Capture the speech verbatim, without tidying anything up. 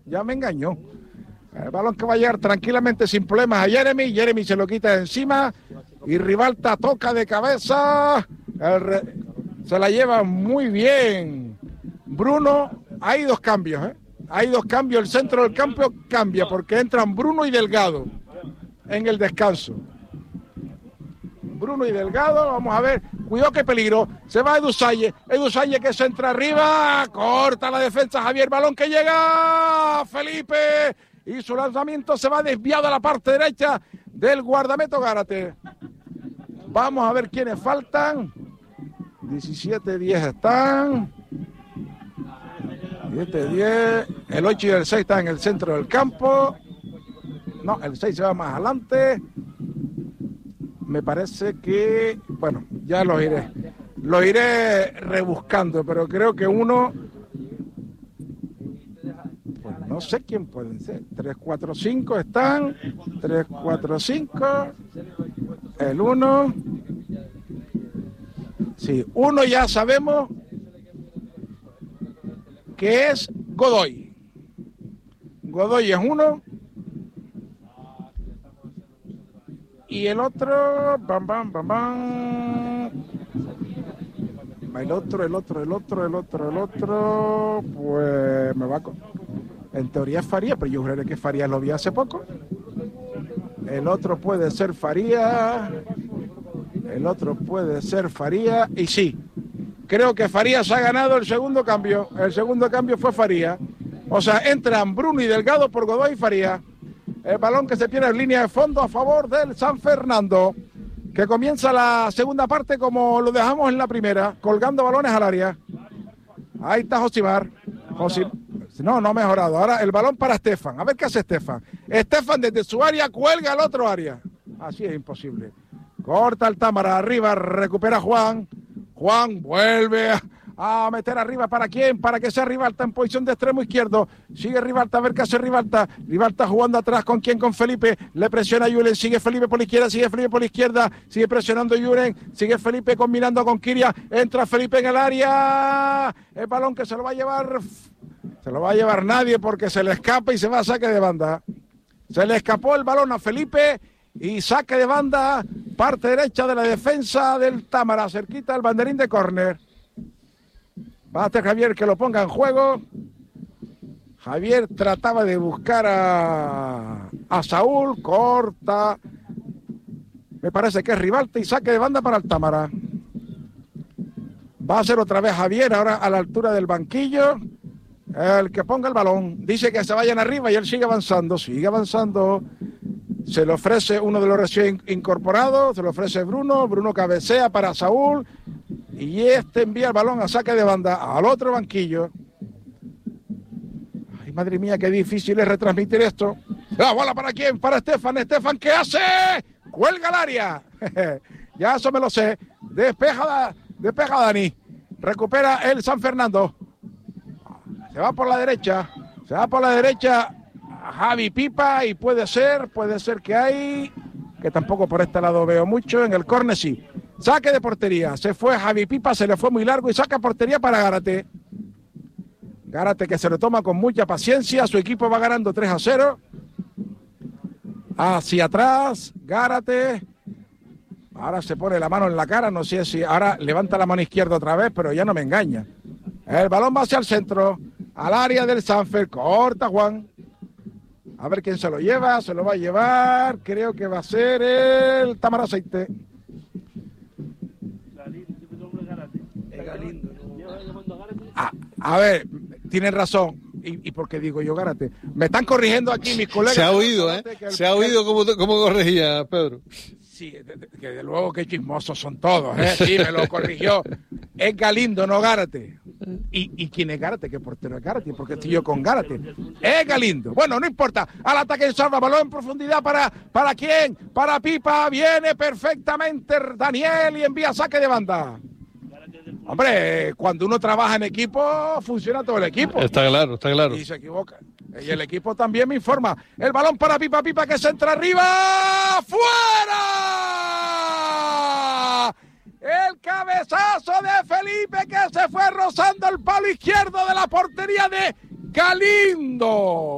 Ya me engañó. El balón que va a llegar tranquilamente sin problemas a Jeremy. Jeremy se lo quita de encima. Y Ribalta toca de cabeza. El re... Se la lleva muy bien. Bruno, hay dos cambios, ¿eh? Hay dos cambios. El centro del campo cambia porque entran Bruno y Delgado en el descanso. Bruno y Delgado, vamos a ver, cuidado que peligro, se va Edu Salle, Edu Salle que se entra arriba, corta la defensa Javier, balón que llega Felipe, y su lanzamiento se va desviado a la parte derecha del guardameta Gárate. Vamos a ver quiénes faltan, diecisiete diez están, diecisiete diez, el ocho y el seis están en el centro del campo, no, el seis se va más adelante. Me parece que, bueno, ya los iré, los iré rebuscando, pero creo que uno, pues no sé quién pueden ser, tres, cuatro, cinco están, tres, cuatro, cinco, el uno, sí, uno ya sabemos que es Godoy, Godoy es uno. Y el otro, bam, bam, bam, bam. El otro, el otro, el otro, el otro, el otro, pues me va a... En teoría es Faría, pero yo creo que Faría lo vi hace poco. El otro puede ser Faría. El otro puede ser Faría. Y sí, creo que Farías ha ganado el segundo cambio. El segundo cambio fue Faría. O sea, entran Bruno y Delgado por Godoy y Faría. El balón que se pierde en línea de fondo a favor del San Fernando, que comienza la segunda parte como lo dejamos en la primera, colgando balones al área. Ahí está Josimar. Josim... No, no ha mejorado. Ahora el balón para Estefan. A ver qué hace Estefan. Estefan desde su área cuelga al otro área. Así es imposible. Corta el Támara arriba, recupera Juan. Juan vuelve a... a meter arriba, ¿para quién? Para que sea Ribalta en posición de extremo izquierdo, sigue Ribalta, a ver qué hace Ribalta, Ribalta jugando atrás, ¿con quién? Con Felipe, le presiona Julen, sigue Felipe por la izquierda, sigue Felipe por la izquierda, sigue presionando Julen, sigue Felipe combinando con Kiria, entra Felipe en el área, el balón que se lo va a llevar, se lo va a llevar nadie porque se le escapa y se va a saque de banda, se le escapó el balón a Felipe y saque de banda, parte derecha de la defensa del Támara, cerquita del banderín de córner. Va a hacer Javier que lo ponga en juego. Javier trataba de buscar a, a Saúl, corta. Me parece que es Ribalta y saque de banda para el Támara. Va a ser otra vez Javier, ahora a la altura del banquillo. El que ponga el balón. Dice que se vayan arriba y él sigue avanzando, sigue avanzando. Se le ofrece uno de los recién incorporados, se le ofrece Bruno. Bruno cabecea para Saúl. Y este envía el balón a saque de banda al otro banquillo. Ay, madre mía, qué difícil es retransmitir esto. La bola para quién, para Estefan. Estefan, ¿qué hace? Cuelga al área. Ya eso me lo sé. Despeja, despeja Dani. Recupera el San Fernando. Se va por la derecha. Se va por la derecha Javi Pipa y puede ser, puede ser que hay, que tampoco por este lado veo mucho. En el córner sí. Saque de portería, se fue Javi Pipa, se le fue muy largo y saca portería para Gárate. Gárate que se lo toma con mucha paciencia, su equipo va ganando tres a cero. Hacia atrás, Gárate. Ahora se pone la mano en la cara, no sé si ahora levanta la mano izquierda otra vez, pero ya no me engaña. El balón va hacia el centro, al área del Sanfer, corta Juan. A ver quién se lo lleva, se lo va a llevar, creo que va a ser el Támara Aceite. A, a ver, tienen razón. ¿Y, y por qué digo yo Gárate? Me están corrigiendo aquí mis colegas. Se ha oído, ¿eh? El, Se ha oído cómo, cómo corregía Pedro. Sí, de, de, que de luego que chismosos son todos, ¿eh? Sí, me lo corrigió. Es Galindo, no Gárate. ¿Y, y quién es Gárate? ¿Qué portero es Gárate? Porque estoy yo con Gárate. Es Galindo. Bueno, no importa. Al ataque en salva, balón en profundidad para, ¿para quién? Para Pipa. Viene perfectamente Daniel y envía saque de banda. Hombre, cuando uno trabaja en equipo, funciona todo el equipo. Está claro, está claro. Y se equivoca. Y el equipo también me informa. El balón para Pipa, Pipa que se entra arriba. ¡Fuera! El cabezazo de Felipe que se fue rozando el palo izquierdo de la portería de Galindo.